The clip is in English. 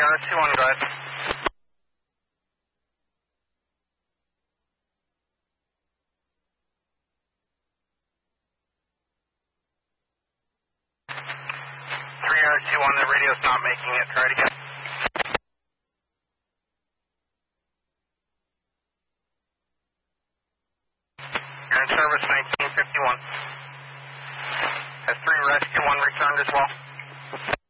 3R21, go ahead. The radio's not making it. Try it again. You're in service 1951. Has 3 Rescue 1 returned as well?